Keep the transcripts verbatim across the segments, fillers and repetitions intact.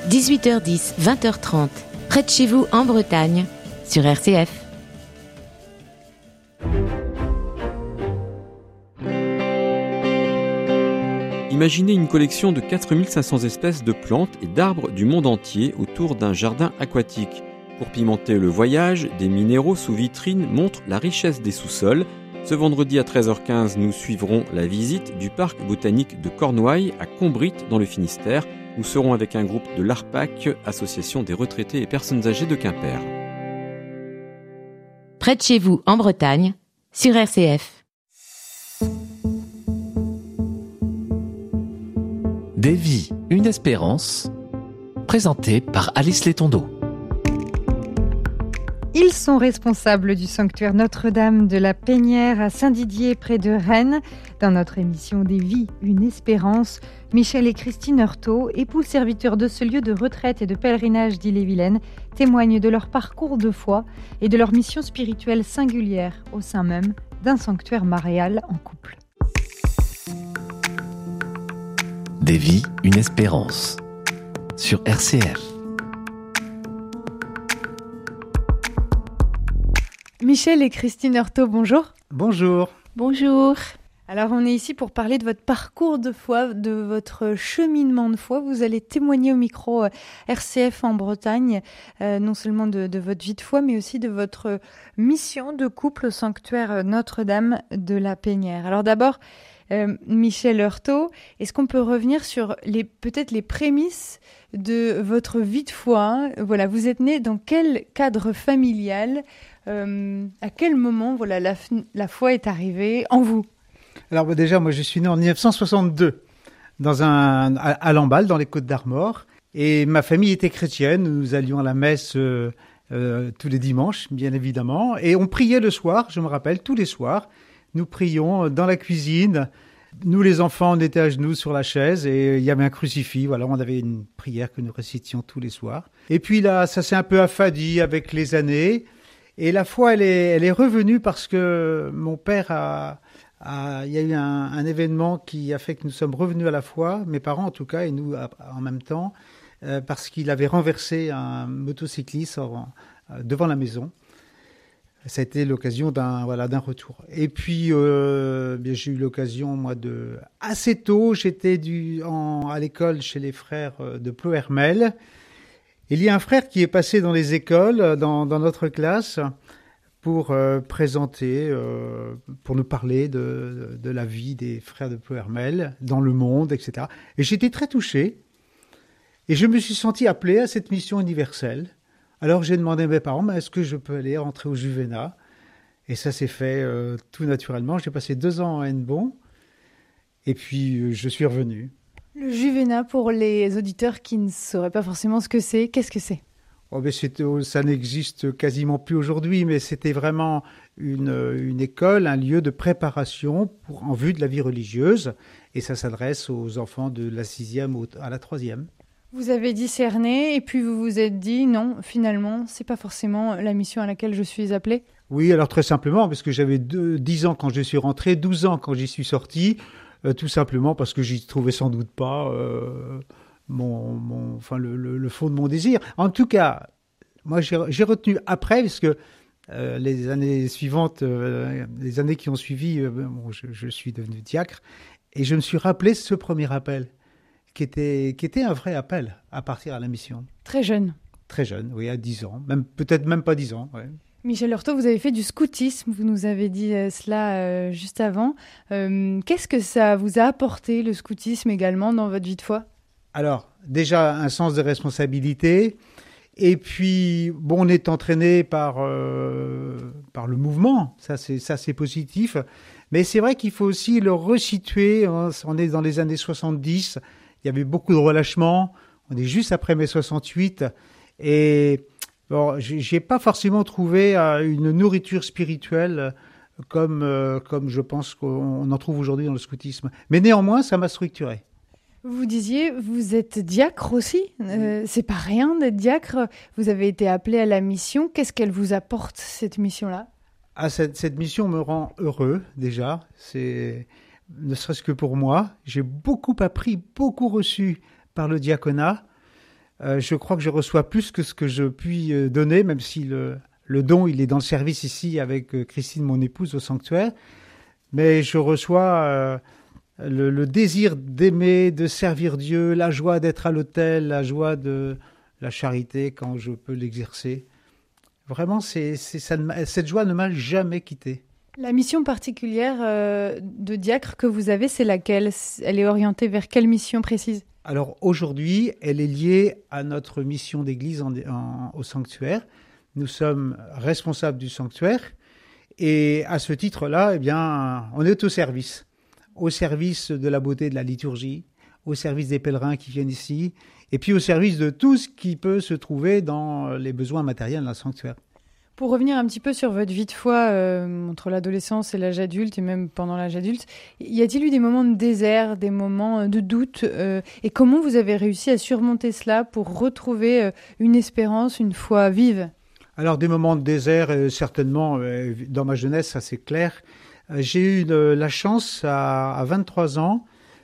dix-huit heures dix, vingt heures trente, près de chez vous en Bretagne, sur R C F. Imaginez une collection de quatre mille cinq cents espèces de plantes et d'arbres du monde entier autour d'un jardin aquatique. Pour pimenter le voyage, des minéraux sous vitrine montrent la richesse des sous-sols. Ce vendredi à treize heures quinze, nous suivrons la visite du parc botanique de Cornouailles à Combrit dans le Finistère. Nous serons avec un groupe de l'A R P A C, Association des retraités et personnes âgées de Quimper. Près de chez vous en Bretagne, sur R C F. Des vies, une espérance, présenté par Alice Létondo. Ils sont responsables du sanctuaire Notre-Dame de la Pénière à Saint-Didier près de Rennes. Dans notre émission Des vies, une espérance, Michel et Christine Heurtaud, époux serviteurs de ce lieu de retraite et de pèlerinage d'Ille-et-Vilaine, témoignent de leur parcours de foi et de leur mission spirituelle singulière au sein même d'un sanctuaire marial en couple. Des vies, une espérance, sur R C F. Michel et Christine Heurtaud, bonjour. Bonjour. Bonjour. Alors on est ici pour parler de votre parcours de foi, de votre cheminement de foi. Vous allez témoigner au micro R C F en Bretagne, euh, non seulement de, de votre vie de foi, mais aussi de votre mission de couple au sanctuaire Notre-Dame de la Pénière. Alors d'abord, euh, Michel Heurtaud, est-ce qu'on peut revenir sur les, peut-être les prémices de votre vie de foi, hein? Voilà, vous êtes né dans quel cadre familial? Euh, à quel moment voilà, la, la foi est arrivée en vous? Alors bah, déjà, moi je suis né en dix-neuf cent soixante-deux dans un, à, à Lamballe, dans les Côtes-d'Armor. Et ma famille était chrétienne, nous allions à la messe euh, euh, tous les dimanches, bien évidemment. Et on priait le soir, je me rappelle, tous les soirs. Nous prions dans la cuisine. Nous les enfants, on était à genoux sur la chaise et il y avait un crucifix. Voilà, on avait une prière que nous récitions tous les soirs. Et puis là, ça s'est un peu affadi avec les années. Et la foi, elle est, elle est revenue parce que mon père a, a il y a eu un, un événement qui a fait que nous sommes revenus à la foi, mes parents en tout cas, et nous en même temps, euh, parce qu'il avait renversé un motocycliste en, devant la maison. Ça a été l'occasion d'un, voilà, d'un retour. Et puis, euh, bien, j'ai eu l'occasion, moi, de... Assez tôt, j'étais du, en, à l'école chez les frères de Ploërmel. Il y a un frère qui est passé dans les écoles, dans, dans notre classe, pour euh, présenter, euh, pour nous parler de, de la vie des frères de Ploërmel dans le monde, et cetera. Et j'étais très touché. Et je me suis senti appelé à cette mission universelle. Alors j'ai demandé à mes parents, mais est-ce que je peux aller rentrer au Juvénat? Et ça s'est fait euh, tout naturellement. J'ai passé deux ans à Hennebont. Et puis euh, je suis revenu. Le Juvénat, pour les auditeurs qui ne sauraient pas forcément ce que c'est, qu'est-ce que c'est? Oh ben c'est, ça n'existe quasiment plus aujourd'hui, mais c'était vraiment une, une école, un lieu de préparation pour, en vue de la vie religieuse. Et ça s'adresse aux enfants de la sixième à la troisième. Vous avez discerné et puis vous vous êtes dit non, finalement, c'est pas forcément la mission à laquelle je suis appelé? Oui, alors très simplement, parce que j'avais deux, dix ans quand je suis rentré, douze ans quand j'y suis sorti. Euh, tout simplement parce que j'y trouvais sans doute pas euh, mon, mon, enfin le, le, le fond de mon désir. En tout cas, moi j'ai, j'ai retenu après, parce que euh, les années suivantes, euh, les années qui ont suivi, euh, bon, je, je suis devenu diacre, et je me suis rappelé ce premier appel, qui était, qui était un vrai appel à partir à la mission. Très jeune. Très jeune, oui, à dix ans, même, peut-être même pas dix ans, ouais. Michel Heurtaud, vous avez fait du scoutisme, vous nous avez dit euh, cela euh, juste avant. Euh, qu'est-ce que ça vous a apporté, le scoutisme également, dans votre vie de foi? Alors, déjà, un sens de responsabilité. Et puis, bon, on est entraîné par, euh, par le mouvement, ça c'est, ça c'est positif. Mais c'est vrai qu'il faut aussi le resituer. On est dans les années soixante-dix, il y avait beaucoup de relâchement. On est juste après mai soixante-huit. Et... Bon, j'ai pas forcément trouvé euh, une nourriture spirituelle comme, euh, comme je pense qu'on en trouve aujourd'hui dans le scoutisme. Mais néanmoins, ça m'a structuré. Vous disiez, vous êtes diacre aussi. Euh, c'est pas rien d'être diacre. Vous avez été appelé à la mission. Qu'est-ce qu'elle vous apporte, cette mission-là? Ah, cette, cette mission me rend heureux, déjà. C'est, ne serait-ce que pour moi. J'ai beaucoup appris, beaucoup reçu par le diaconat. Euh, je crois que je reçois plus que ce que je puis euh, donner, même si le, le don, il est dans le service ici avec euh, Christine, mon épouse, au sanctuaire. Mais je reçois euh, le, le désir d'aimer, de servir Dieu, la joie d'être à l'autel, la joie de la charité quand je peux l'exercer. Vraiment, c'est, c'est, ça, cette joie ne m'a jamais quitté. La mission particulière euh, de diacre que vous avez, c'est laquelle ? Elle est orientée vers quelle mission précise ? Alors aujourd'hui, elle est liée à notre mission d'église en, en, au sanctuaire. Nous sommes responsables du sanctuaire et à ce titre-là, eh bien, on est au service. Au service de la beauté de la liturgie, au service des pèlerins qui viennent ici et puis au service de tout ce qui peut se trouver dans les besoins matériels d'un sanctuaire. Pour revenir un petit peu sur votre vie de foi euh, entre l'adolescence et l'âge adulte, et même pendant l'âge adulte, y a-t-il eu des moments de désert, des moments de doute euh, et comment vous avez réussi à surmonter cela pour retrouver euh, une espérance, une foi vive ? Alors, des moments de désert, euh, certainement, euh, dans ma jeunesse, ça c'est clair. Euh, j'ai eu de, la chance, à, à vingt-trois ans,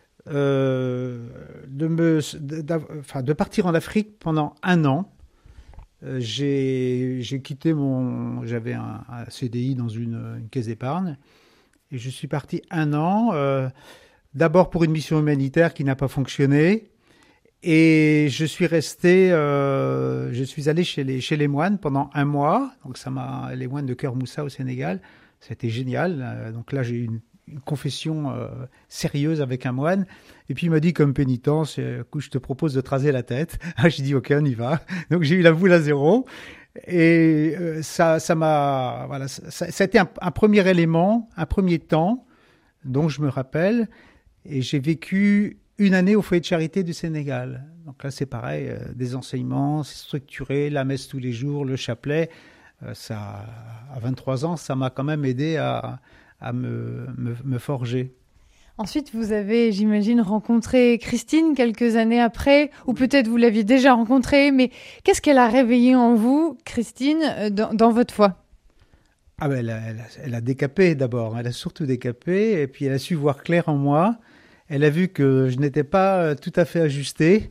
euh, de, me, de, enfin, de partir en Afrique pendant un an. Euh, j'ai, j'ai quitté mon... J'avais un, un C D I dans une, une caisse d'épargne et je suis parti un an, euh, d'abord pour une mission humanitaire qui n'a pas fonctionné et je suis resté, euh, je suis allé chez les, chez les moines pendant un mois, donc ça m'a, les moines de Cœur Moussa au Sénégal, c'était génial, euh, donc là j'ai eu une une confession euh, sérieuse avec un moine. Et puis il m'a dit comme pénitence, euh, écoute, je te propose de te raser la tête. Ah, j'ai dit ok, on y va. Donc j'ai eu la boule à zéro. Et euh, ça, ça m'a, voilà, ça, ça a été un, un premier élément, un premier temps dont je me rappelle. Et j'ai vécu une année au foyer de charité du Sénégal. Donc là, c'est pareil, euh, des enseignements, c'est structuré, la messe tous les jours, le chapelet. Euh, ça, à vingt-trois ans, ça m'a quand même aidé à à me, me, me forger. Ensuite, vous avez, j'imagine, rencontré Christine quelques années après, ou peut-être vous l'aviez déjà rencontrée, mais qu'est-ce qu'elle a réveillé en vous, Christine, dans, dans votre foi ? Ah ben elle, a, elle, a, elle a décapé d'abord, elle a surtout décapé, et puis elle a su voir clair en moi. Elle a vu que je n'étais pas tout à fait ajusté,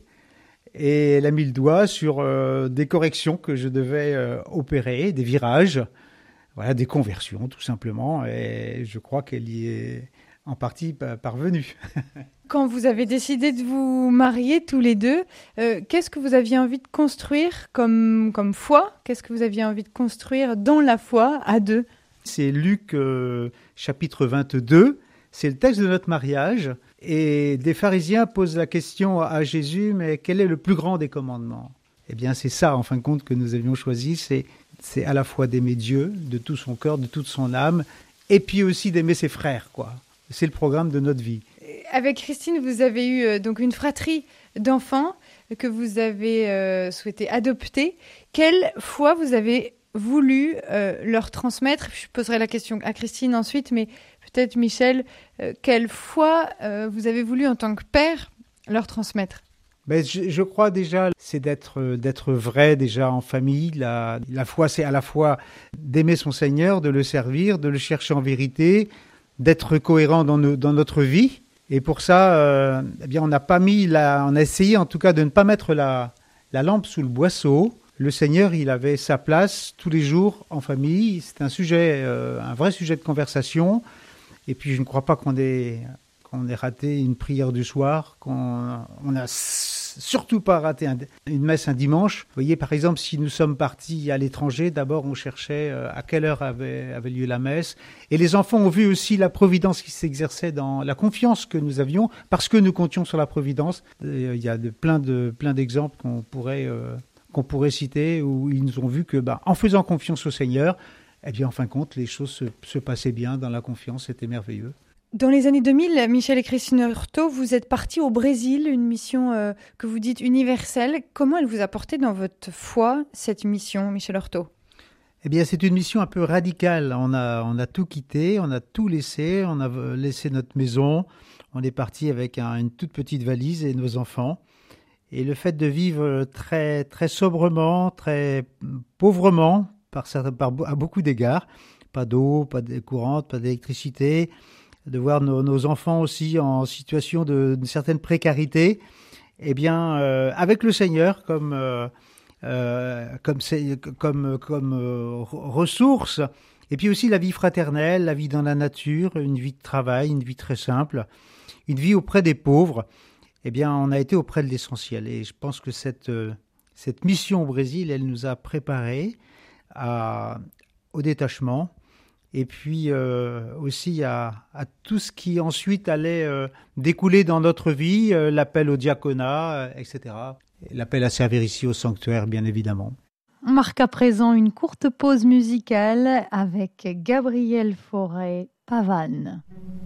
et elle a mis le doigt sur euh, des corrections que je devais euh, opérer, des virages. Voilà, des conversions, tout simplement, et je crois qu'elle y est en partie parvenue. Quand vous avez décidé de vous marier tous les deux, euh, qu'est-ce que vous aviez envie de construire comme, comme foi ? Qu'est-ce que vous aviez envie de construire dans la foi à deux ? C'est Luc euh, chapitre vingt-deux, c'est le texte de notre mariage, et des pharisiens posent la question à Jésus, mais quel est le plus grand des commandements ? Eh bien, c'est ça, en fin de compte, que nous avions choisi, c'est c'est à la fois d'aimer Dieu de tout son cœur, de toute son âme, et puis aussi d'aimer ses frères, quoi. C'est le programme de notre vie. Avec Christine, vous avez eu euh, donc une fratrie d'enfants que vous avez euh, souhaité adopter. Quelle foi vous avez voulu euh, leur transmettre ? Je poserai la question à Christine ensuite, mais peut-être Michel, euh, quelle foi euh, vous avez voulu en tant que père leur transmettre ? Ben, je, je crois déjà, c'est d'être, d'être vrai déjà en famille. La, la foi, c'est à la fois d'aimer son Seigneur, de le servir, de le chercher en vérité, d'être cohérent dans, nos, dans notre vie. Et pour ça, euh, eh bien, on n'a pas mis la, on a essayé en tout cas de ne pas mettre la, la lampe sous le boisseau. Le Seigneur, il avait sa place tous les jours en famille. C'est un sujet, euh, un vrai sujet de conversation. Et puis, je ne crois pas qu'on ait, qu'on ait raté une prière du soir, qu'on on a surtout pas raté un, une messe un dimanche. Vous voyez, par exemple, si nous sommes partis à l'étranger, d'abord on cherchait euh, à quelle heure avait, avait lieu la messe. Et les enfants ont vu aussi la providence qui s'exerçait dans la confiance que nous avions, parce que nous comptions sur la providence. Il y a de, plein, de, plein d'exemples qu'on pourrait, euh, qu'on pourrait citer, où ils nous ont vu que, bah, en faisant confiance au Seigneur, eh bien, en fin de compte, les choses se, se passaient bien dans la confiance, c'était merveilleux. Dans les années deux mille, Michel et Christine Heurtaud, vous êtes partis au Brésil, une mission euh, que vous dites universelle. Comment elle vous a porté dans votre foi, cette mission, Michel Heurtaud ? Eh bien, c'est une mission un peu radicale. On a, on a tout quitté, on a tout laissé, on a laissé notre maison. On est parti avec un, une toute petite valise et nos enfants. Et le fait de vivre très, très sobrement, très pauvrement, par certains, par, à beaucoup d'égards, pas d'eau, pas de courante, pas d'électricité, de voir nos, nos enfants aussi en situation de, d'une certaine précarité, eh bien, euh, avec le Seigneur comme, euh, euh, comme, comme, comme euh, ressource, et puis aussi la vie fraternelle, la vie dans la nature, une vie de travail, une vie très simple, une vie auprès des pauvres, eh bien, on a été auprès de l'essentiel. Et je pense que cette, euh, cette mission au Brésil, elle nous a préparés à, au détachement, et puis euh, aussi à, à tout ce qui ensuite allait euh, découler dans notre vie, euh, l'appel au diaconat, euh, et cetera. Et l'appel à servir ici au sanctuaire, bien évidemment. On marque à présent une courte pause musicale avec Gabriel Fauré, Pavane.